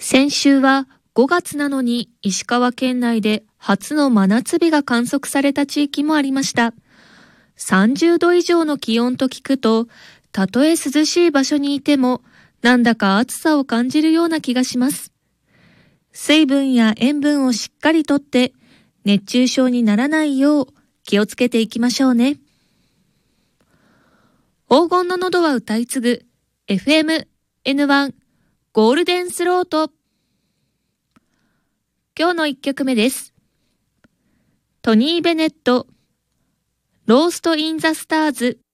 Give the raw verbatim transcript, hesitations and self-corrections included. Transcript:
先週はごがつなのに石川県内で初の真夏日が観測された地域もありました。さんじゅうど以上の気温と聞くと、たとえ涼しい場所にいても、なんだか暑さを感じるような気がします。水分や塩分をしっかりとって、熱中症にならないよう気をつけていきましょうね。黄金の喉は歌い継ぐ エフエムエヌワン ゴールデンスロート。今日のいっきょくめです。トニー・ベネット、ロースト・イン・ザ・スターズ。